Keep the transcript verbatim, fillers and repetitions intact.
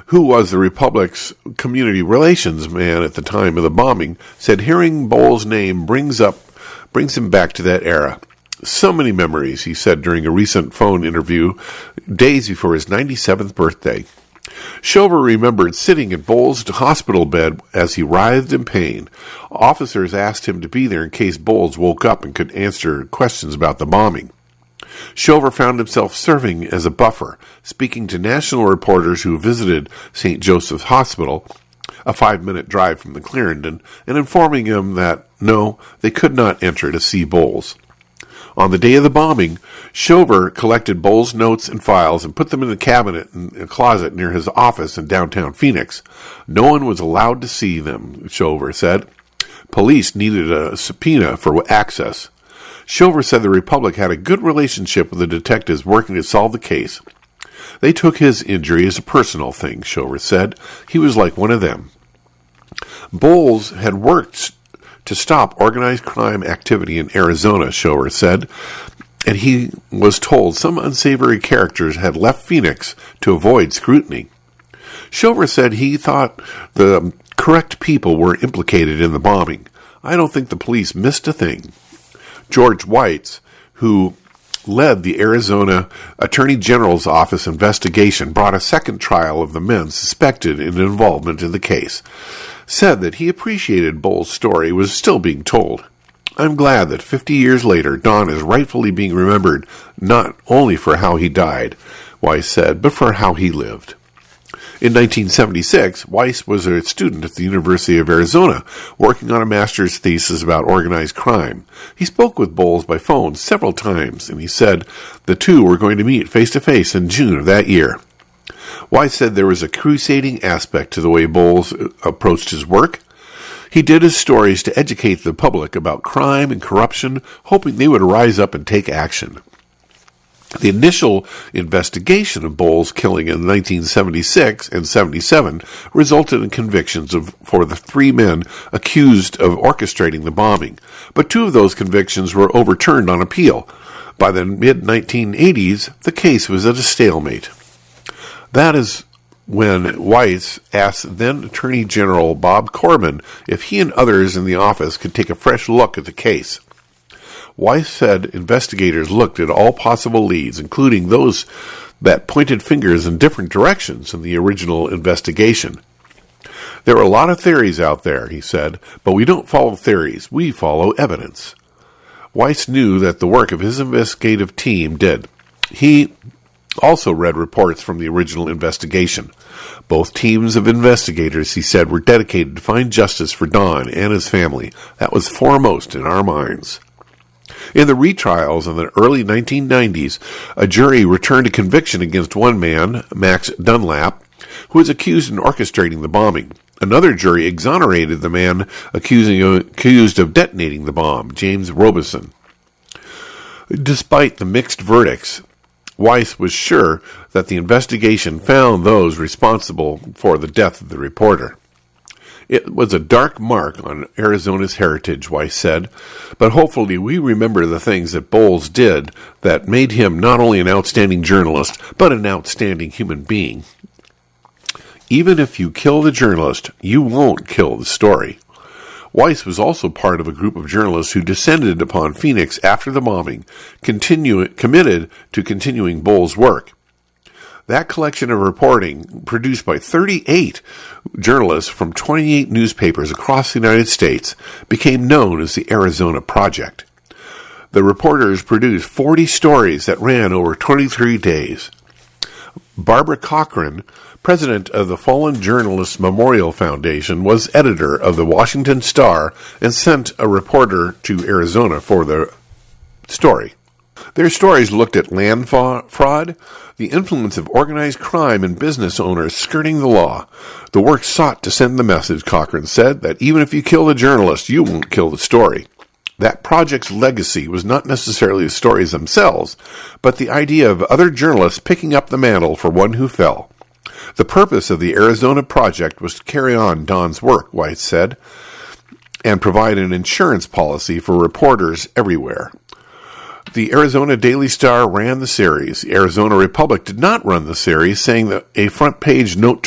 who was the Republic's community relations man at the time of the bombing, said hearing Bowles' name brings up brings him back to that era. So many memories, he said during a recent phone interview days before his ninety-seventh birthday. Shover remembered sitting in Bowles' hospital bed as he writhed in pain. Officers asked him to be there in case Bowles woke up and could answer questions about the bombing. Shover found himself serving as a buffer, speaking to national reporters who visited Saint Joseph's Hospital, a five-minute drive from the Clarendon, and informing them that, no, they could not enter to see Bowles. On the day of the bombing, Shover collected Bowles' notes and files and put them in a cabinet in a closet near his office in downtown Phoenix. No one was allowed to see them, Shover said. Police needed a subpoena for access. Shover said the Republic had a good relationship with the detectives working to solve the case. They took his injury as a personal thing, Shover said. He was like one of them. Bowles had worked to stop organized crime activity in Arizona, Shover said, and he was told some unsavory characters had left Phoenix to avoid scrutiny. Shover said he thought the correct people were implicated in the bombing. I don't think the police missed a thing. George Weitz, who led the Arizona Attorney General's Office investigation, brought a second trial of the men suspected in involvement in the case, said that he appreciated Bowles' story was still being told. I'm glad that fifty years later, Don is rightfully being remembered not only for how he died, Weiss said, but for how he lived. In nineteen seventy-six, Weiss was a student at the University of Arizona, working on a master's thesis about organized crime. He spoke with Bowles by phone several times, and he said the two were going to meet face-to-face in June of that year. Weiss said there was a crusading aspect to the way Bowles approached his work. He did his stories to educate the public about crime and corruption, hoping they would rise up and take action. The initial investigation of Bowles' killing in nineteen seventy-six and seventy-seven resulted in convictions of, for the three men accused of orchestrating the bombing, but two of those convictions were overturned on appeal. By the mid nineteen eighties, the case was at a stalemate. That is when Weiss asked then Attorney General Bob Corbin if he and others in the office could take a fresh look at the case. Weiss said investigators looked at all possible leads, including those that pointed fingers in different directions in the original investigation. There are a lot of theories out there, he said, but we don't follow theories, we follow evidence. Weiss knew that the work of his investigative team did. He also read reports from the original investigation. Both teams of investigators, he said, were dedicated to find justice for Don and his family. That was foremost in our minds. In the retrials in the early nineteen nineties, a jury returned a conviction against one man, Max Dunlap, who was accused of orchestrating the bombing. Another jury exonerated the man accusing, accused of detonating the bomb, James Robeson. Despite the mixed verdicts, Weiss was sure that the investigation found those responsible for the death of the reporter. It was a dark mark on Arizona's heritage, Weiss said, but hopefully we remember the things that Bowles did that made him not only an outstanding journalist, but an outstanding human being. Even if you kill the journalist, you won't kill the story. Weiss was also part of a group of journalists who descended upon Phoenix after the bombing, continue, committed to continuing Bowles' work. That collection of reporting, produced by thirty-eight journalists from twenty-eight newspapers across the United States, became known as the Arizona Project. The reporters produced forty stories that ran over twenty-three days. Barbara Cochran, president of the Fallen Journalists Memorial Foundation, was editor of the Washington Star and sent a reporter to Arizona for the story. Their stories looked at land fraud, the influence of organized crime and business owners skirting the law. The work sought to send the message, Cochran said, that even if you kill the journalist, you won't kill the story. That project's legacy was not necessarily the stories themselves, but the idea of other journalists picking up the mantle for one who fell. The purpose of the Arizona Project was to carry on Don's work, Weiss said, and provide an insurance policy for reporters everywhere. The Arizona Daily Star ran the series. The Arizona Republic did not run the series, saying that a front-page note